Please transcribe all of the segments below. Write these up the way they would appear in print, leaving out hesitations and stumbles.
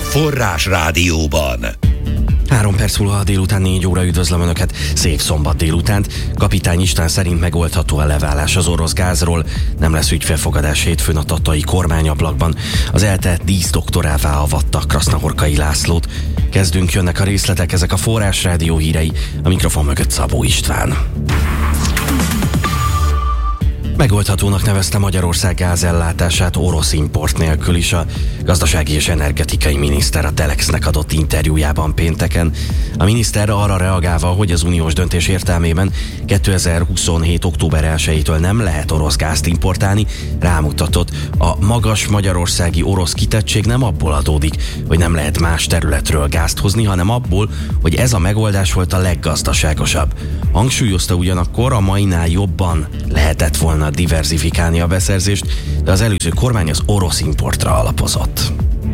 Forrás Rádióban. 3 perc múlva délután 4 óra, üdvözlöm Önöket, szép szombat délutánt. Kapitány István szerint megoldható a leválás az orosz gázról, nem lesz ügyfélfogadás hétfőn a tatai kormányablakban. Az ELTE díszdoktorává avatta Krasznahorkai Lászlót. Kezdünk, jönnek a részletek, ezek a Forrás Rádió hírei, a mikrofon mögött Szabó István. Megoldhatónak nevezte Magyarország gázellátását orosz import nélkül is. A gazdasági és energetikai miniszter a Telexnek adott interjújában pénteken. A miniszter arra reagálva, hogy az uniós döntés értelmében 2027. október 1-től nem lehet orosz gázt importálni, rámutatott, a magas magyarországi orosz kitettség nem abból adódik, hogy nem lehet más területről gázt hozni, hanem abból, hogy ez a megoldás volt a leggazdaságosabb. Hangsúlyozta ugyanakkor, a mainál jobban lehetett volna diverzifikálni a beszerzést, de az előző kormány az orosz importra alapozott.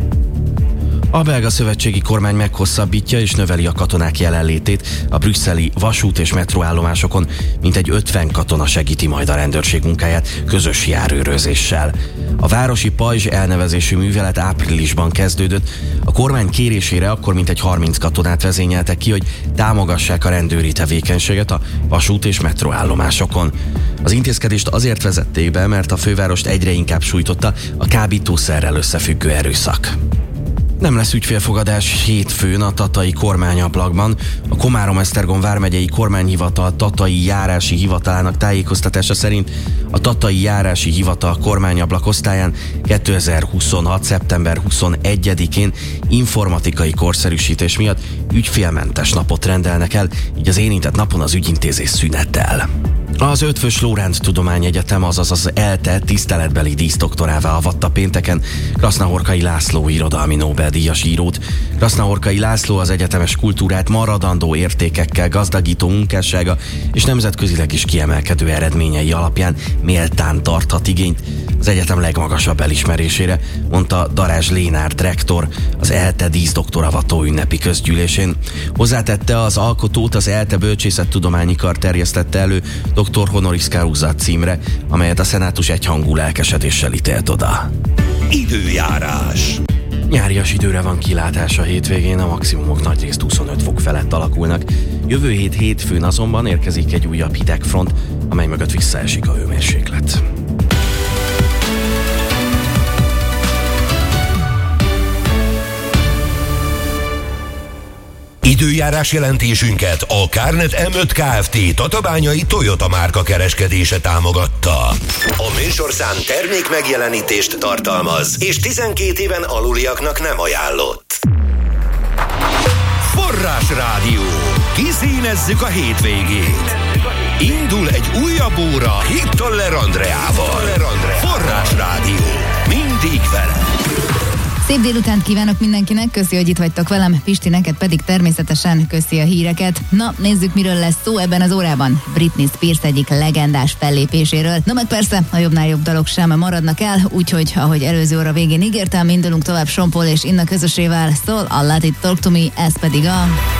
A belga szövetségi kormány meghosszabbítja és növeli a katonák jelenlétét a brüsszeli vasút- és metróállomásokon, mintegy 50 katona segíti majd a rendőrség munkáját közös járőrözéssel. A városi pajzs elnevezésű művelet áprilisban kezdődött. A kormány kérésére akkor mintegy 30 katonát vezényeltek ki, hogy támogassák a rendőri tevékenységet a vasút- és metróállomásokon. Az intézkedést azért vezették be, mert a fővárost egyre inkább sújtotta a kábítószerrel összefüggő erőszak. Nem lesz ügyfélfogadás hétfőn a tatai kormányablakban. A Komárom-Esztergom vármegyei kormányhivatal tatai járási hivatalának tájékoztatása szerint a tatai járási hivatal kormányablak osztályán 2026. szeptember 21-én informatikai korszerűsítés miatt ügyfélmentes napot rendelnek el, így az érintett napon az ügyintézés szünetel. Az Eötvös Loránd Tudományegyetem, azaz az ELTE tiszteletbeli díszdoktorává avatta pénteken Krasznahorkai László irodalmi Nobel-díjas írót. Krasznahorkai László az egyetemes kultúrát maradandó értékekkel gazdagító munkássága és nemzetközileg is kiemelkedő eredményei alapján méltán tarthat igényt az egyetem legmagasabb elismerésére, mondta Darázs Lénárd rektor az ELTE díszdoktoravató ünnepi közgyűlésén. Hozzátette, az alkotót az ELTE bölcsészettudományi kar terjesztette elő Dr. Honoris Causa címre, amelyet a szenátus egyhangú lelkesedéssel ítélt oda. Időjárás. Nyárias időre van kilátás a hétvégén, a maximumok nagyrészt 25 fok felett alakulnak. Jövő hét hétfőn azonban érkezik egy újabb hidegfront, amely mögött visszaesik a hőmérséklet. Időjárás jelentésünket a Kárnet M5 Kft. Tatabányai Toyota márka kereskedése támogatta. A műsorszám termék megjelenítést tartalmaz, és 12 éven aluliaknak nem ajánlott. Forrás Rádió. Kiszínezzük a hétvégét. Indul egy újabb óra Hittoller Andreával. Forrás Rádió. Mindig vele. Szép délutánt kívánok mindenkinek, köszi, hogy itt vagytok velem, Pisti, neked pedig természetesen köszi a híreket. Na, nézzük, miről lesz szó ebben az órában. Britney Spears egyik legendás fellépéséről. Na meg persze, a jobbnál jobb dalok sem maradnak el, úgyhogy, ahogy előző óra végén ígértem, indulunk tovább Sean Paul és Inna közösével, szól a Let It Talk To Me, ez pedig a...